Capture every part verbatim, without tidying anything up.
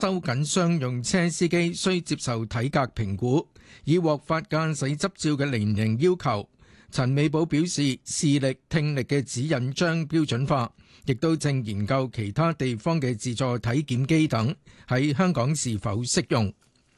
收緊商用車司機需接受體格評估，以獲發駕駛執照嘅年齡要求。陳美寶表示，視力、聽力嘅指引將標準化，亦都正研究其他地方嘅自助體檢機等喺香港是否適用。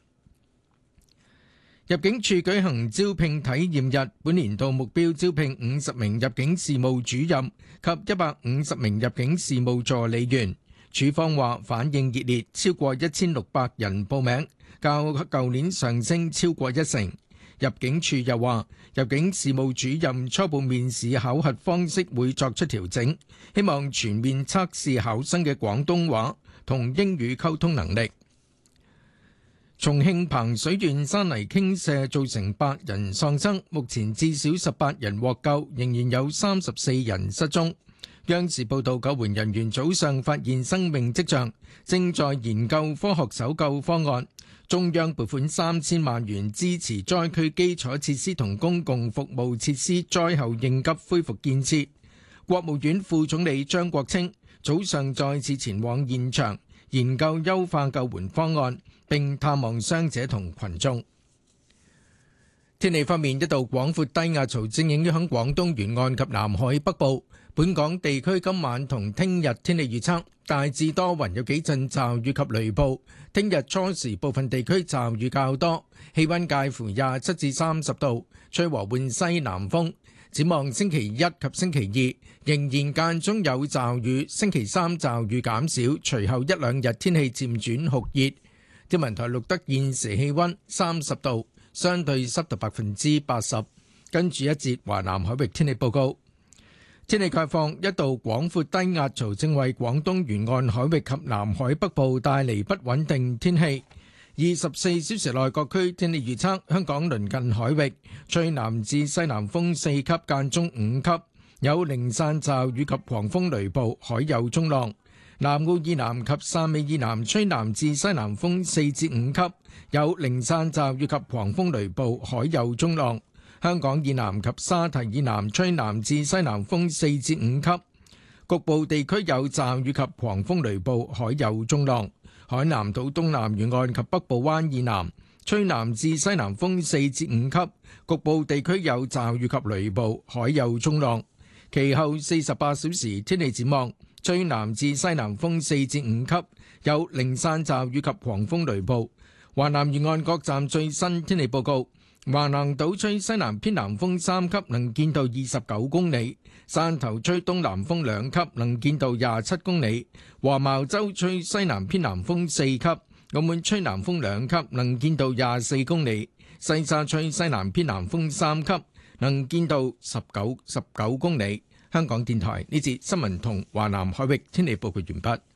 入境處舉行招聘體驗日，本年度目標招聘五十名入境事務主任及一百五十名入境事務助理員。處方話反應熱烈，超過一千六百人報名，較舊年上升超過一成。入境處又話，入境事務主任初步面試考核方式會作出調整，希望全面測試考生嘅廣東話同英語溝通能力。重慶彭水段山泥傾瀉造成八人喪生，目前至少十八人獲救，仍然有三十四人失蹤。央視報道，救援人員早上發現生命跡象，正在研究科學搜救方案。中央撥款三千萬元支持災區基礎設施同公共服務設施災後應急恢復建設。國務院副總理張國清早上再次前往現場，研究優化救援方案，並探望傷者同群眾。天氣方面，一道廣闊低壓槽正影響廣東沿岸及南海北部。本港地區今晚同聽日天氣預測，大致多雲，有幾陣驟雨及雷暴。聽日初時部分地區驟雨較多，氣溫介乎廿七至三十度，吹和緩西南風。展望星期一及星期二仍然間中有驟雨，星期三驟雨減少，隨後一兩日天氣漸轉酷熱。天文台錄得現時氣溫三十度，相對濕度百分之八十。跟住一節華南海域天氣報告。天氣概況，一道廣闊低壓槽正為廣東沿岸海域及南海北部帶嚟不穩定天氣。二十四小時內各區天氣預測：香港鄰近海域吹南至西南風四級，間中五級，有零散驟雨及狂風雷暴，海有中浪。南澳以南及汕尾以南吹南至西南風四至五級，有零散驟雨及狂風雷暴，海有中浪。香港以南及沙堤以南吹南至西南風四至五級，局部地區有驟雨及狂風雷暴，海有中浪。海南島東南沿岸及北部灣以南吹南至西南風四至五級，局部地區有驟雨及雷暴，海有中浪。其後四十八小時天氣展望，吹南至西南風四至五級，有零散驟雨及狂風雷暴。華南沿岸各站最新天氣報告。華南島吹西南偏南風三級，能見度二十九公里；汕頭吹東南風兩級，能見度廿七公里；黃茅洲吹西南偏南風四級，澳門吹南風兩級，能見度廿四公里；西沙吹西南偏南風三級，能見度十九十九公里。香港電台呢節新聞同華南海域天氣報告完畢。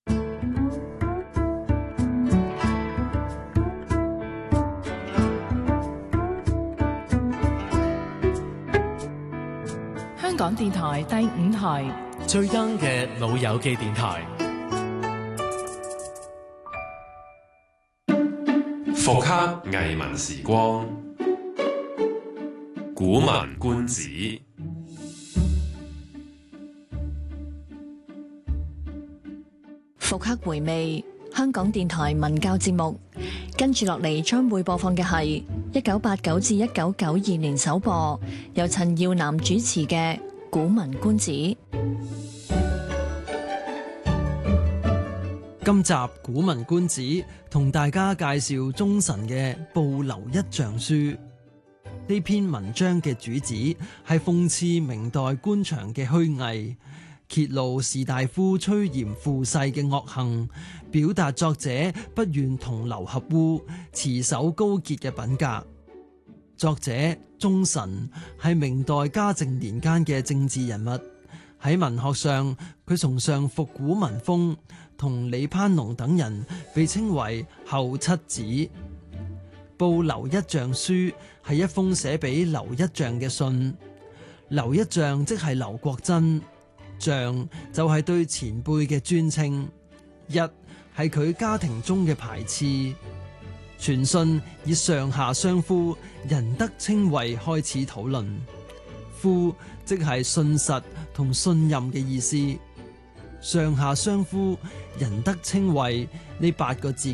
香港電台第五台最 young 嘅老友記電台， 復刻藝文時光，古文觀止， 復刻回味香港電台文教節目。跟住落嚟將會播放嘅係一九八九至一九九二年首播，由陳耀南主持嘅《古文觀止》。 今集《古文觀止》同大家介紹忠臣嘅《報劉一將書》。呢篇文章嘅主旨係諷刺明代官場嘅虛偽，揭露士大夫趨炎附勢嘅惡行，表達作者不願同流合污、持守高潔嘅品格。作者忠臣係明代嘉靖年間嘅政治人物，喺文學上佢崇尚復古文風，同李攀農等人被稱為後七子。報劉一將書係一封寫俾劉一將嘅信，劉一將即係劉國珍。將就係對前輩嘅尊稱，一係佢家庭中嘅排次。全信以上下相呼、仁德稱謂開始討論。夫即係信實同信任嘅意思。 上下相呼、仁德稱謂呢八個字